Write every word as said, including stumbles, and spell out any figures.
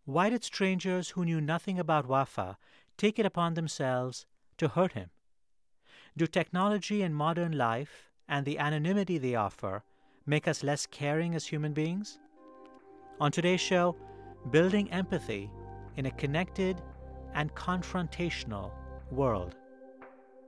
Why did strangers who knew nothing about Wafa take it upon themselves to hurt him? Do technology and modern life and the anonymity they offer make us less caring as human beings? On today's show, building empathy in a connected and confrontational world.